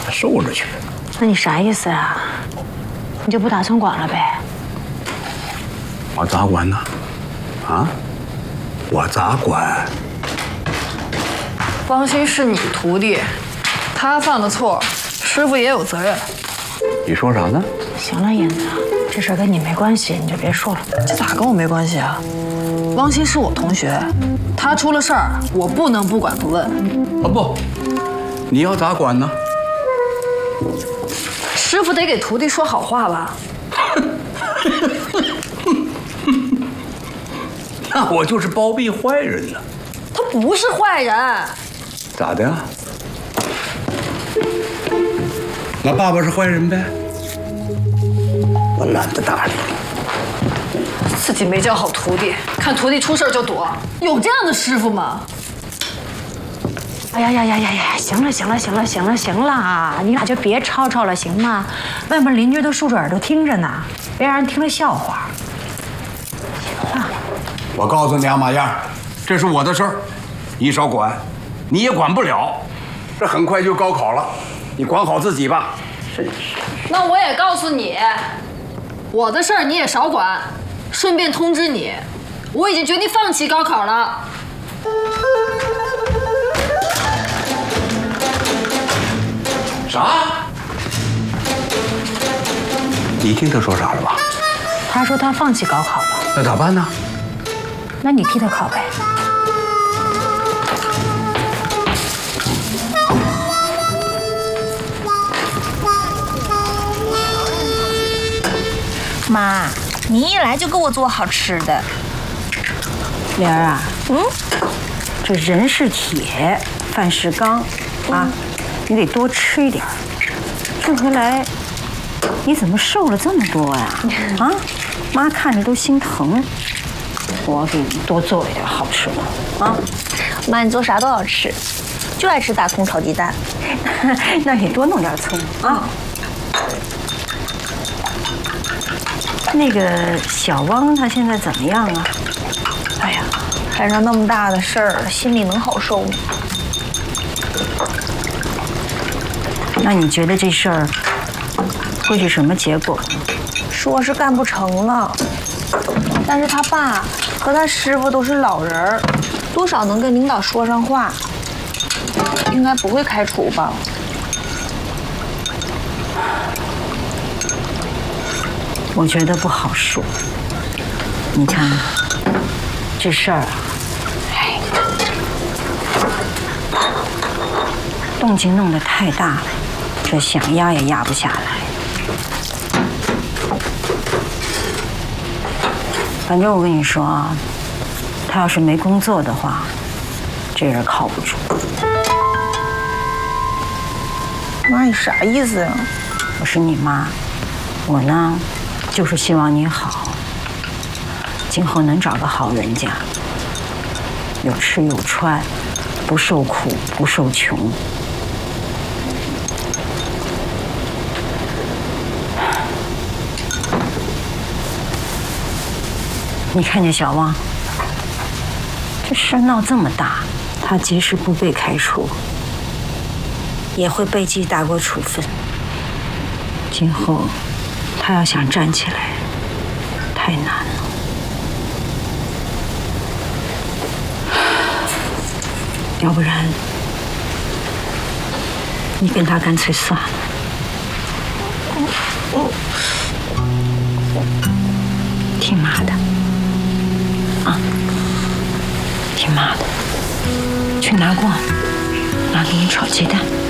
受着去。 那你啥意思啊？你就不打算管了呗？ 我咋管呢？啊？我咋管？ 汪鑫是你徒弟，他犯了错，师傅也有责任。 你说啥呢？ 行了，燕子，这事儿跟你没关系，你就别说了。 这咋跟我没关系啊？汪鑫是我同学，他出了事儿，我不能不管不问。 啊不，你要咋管呢？ 师傅得给徒弟说好话吧？ 那我就是包庇坏人了。 他不是坏人。 咋的呀？那爸爸是坏人呗？我懒得搭理你。 自己没教好徒弟，看徒弟出事就躲，有这样的师傅吗？ 哎呀！行了，你俩就别吵了，行吗？外面邻居都竖着耳朵听着呢，别让人听了笑话。行了。 我告诉你啊，马燕，这是我的事儿，你少管，你也管不了。这很快就高考了，你管好自己吧。真是。 那我也告诉你，我的事儿你也少管。顺便通知你，我已经决定放弃高考了。 啥？你听他说啥了吧？ 他说他放弃高考了。 那咋办呢？ 那你替他考呗。 妈，你一来就给我做好吃的。 莲儿啊，这人是铁，饭是钢，啊，你得多吃一点儿。这回来，你怎么瘦了这么多呀？啊，妈看着都心疼。我给你多做一点好吃的啊。 妈，你做啥都好吃，就爱吃大葱炒鸡蛋。 那你多弄点葱啊。那个小汪他现在怎么样啊？ 哎呀，摊上那么大的事儿，心里能好受吗？ 那你觉得这事儿会是什么结果呢？ 说是干不成了，但是他爸和他师傅都是老人儿，多少能跟领导说上话，应该不会开除吧？ 我觉得不好说。你看，这事儿啊，动静弄得太大了，这想压也压不下来。反正我跟你说啊，他要是没工作的话，这人靠不住。 妈，你啥意思呀？ 我是你妈，我呢，就是希望你好，今后能找个好人家，有吃有穿，不受苦不受穷。你看见小汪，这事闹这么大，他即使不被开除，也会被记大过处分。今后他要想站起来，太难了。要不然，你跟他干脆算了。听妈的，啊，听妈的，去拿锅，妈给你炒鸡蛋。